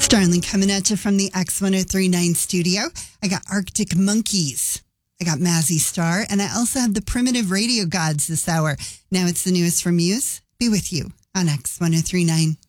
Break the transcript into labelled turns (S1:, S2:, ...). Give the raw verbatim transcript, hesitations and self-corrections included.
S1: Darling, coming at you from the X one oh three point nine studio. I got Arctic Monkeys. I got Mazzy Star. And I also have the Primitive Radio Gods this hour. Now it's the newest from Muse. Be with you on X one oh three point nine.